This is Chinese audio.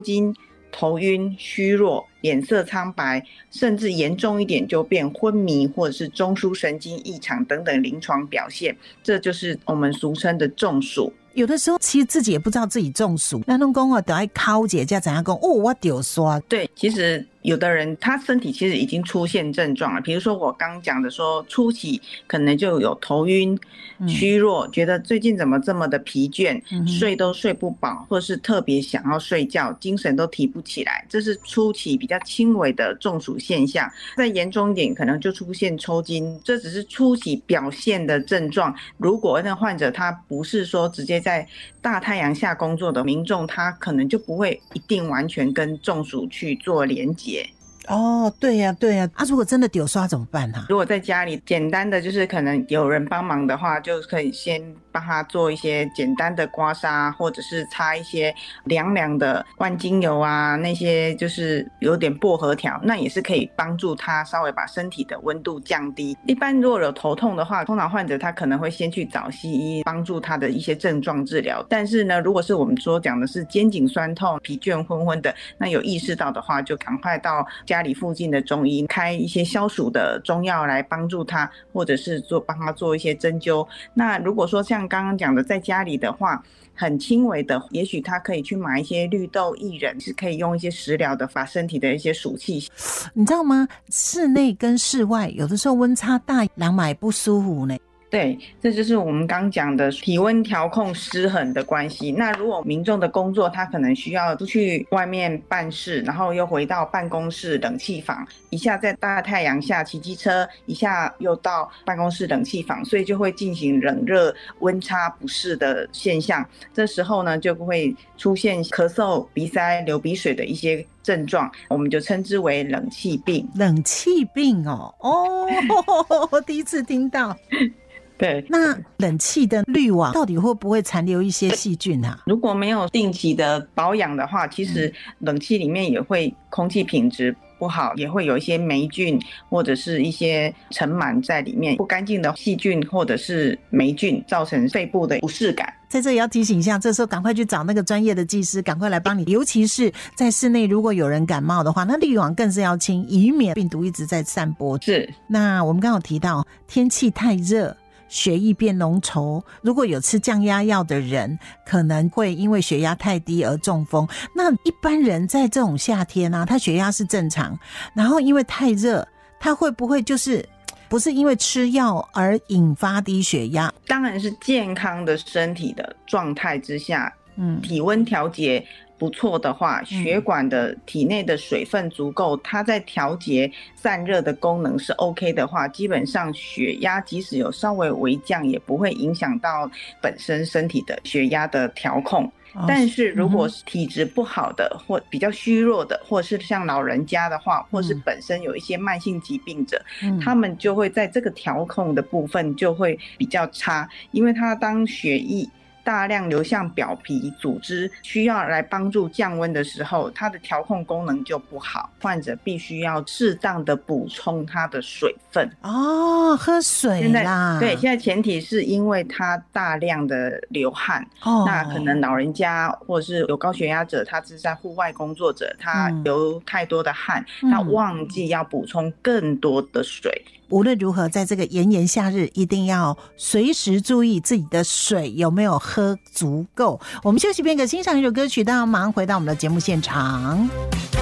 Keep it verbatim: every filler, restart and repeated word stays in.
筋、头晕、虚弱、脸色苍白，甚至严重一点就变昏迷或者是中枢神经异常等等临床表现，这就是我们俗称的中暑。 有的时候其实自己也不知道自己中暑，那种讲哦，得要考解才怎样讲哦，我丢刷。 对，其实有的人他身体其实已经出现症状了，比如说我刚讲的说初期可能就有头晕、虚弱、嗯、觉得最近怎么这么的疲倦、嗯、睡都睡不饱，或是特别想要睡觉，精神都提不起来，这是初期比较轻微的中暑现象。再严重一点可能就出现抽筋，这只是初期表现的症状。如果那患者他不是说直接在大太阳下工作的民众，他可能就不会一定完全跟中暑去做连结。 哦，对呀、啊、对呀、啊，啊，如果真的丢刷怎么办啊？ 如果在家里简单的就是可能有人帮忙的话，就可以先帮他做一些简单的刮痧，或者是擦一些凉凉的万金油啊，那些就是有点薄荷条，那也是可以帮助他稍微把身体的温度降低。一般如果有头痛的话，通常患者他可能会先去找西医帮助他的一些症状治疗，但是呢，如果是我们说讲的是肩颈酸痛、疲倦昏昏的，那有意识到的话，就赶快到家里附近的中医开一些消暑的中药来帮助他，或者是做帮他做一些针灸。那如果说像刚刚讲的在家里的话，很轻微的，也许他可以去买一些绿豆薏仁，是可以用一些食疗的把身体的一些暑气。 你知道吗？室内跟室外有的时候温差大，人买不舒服呢。 对，这就是我们刚讲的体温调控失衡的关系。那如果民众的工作他可能需要出去外面办事，然后又回到办公室冷气房，一下在大太阳下骑机车，一下又到办公室冷气房，所以就会进行冷热温差不适的现象。这时候呢，就会出现咳嗽、鼻塞、流鼻水的一些症状，我们就称之为冷气病。 冷气病哦，哦，我第一次听到。 对， 那冷气的滤网到底会不会残留一些细菌啊？ 如果没有定期的保养的话，其实冷气里面也会空气品质不好，也会有一些霉菌或者是一些尘螨在里面，不干净的细菌或者是霉菌造成肺部的不适感。 在这也要提醒一下，这时候赶快去找那个专业的技师，赶快来帮你。尤其是在室内，如果有人感冒的话，那滤网更是要清，以免病毒一直在散播。 是。那我们刚刚有提到天气太热，血液变浓稠，如果有吃降压药的人可能会因为血压太低而中风。那一般人在这种夏天啊，他血压是正常，然后因为太热，他会不会就是不是因为吃药而引发低血压？ 当然是健康的身体的状态之下，嗯，体温调节不错的话，血管的体内的水分足够，它在调节散热的功能是 OK 的话，基本上血压即使有稍微微降，也不会影响到本身身体的血压的调控。但是如果是体质不好的或比较虚弱的，或是像老人家的话，或是本身有一些慢性疾病者，嗯、他们就会在这个调控的部分就会比较差，因为他当血液大量流向表皮组织，需要来帮助降温的时候，它的调控功能就不好，患者必须要适当的补充它的水分。 哦，喝水啦。 对，现在前提是因为他大量的流汗，哦，那可能老人家或者是有高血压者，他是在户外工作者，他流太多的汗，嗯、他忘记要补充更多的水。 无论如何，在这个炎炎夏日，一定要随时注意自己的水有没有喝足够。我们休息片刻，欣赏一首歌曲，大家马上回到我们的节目现场。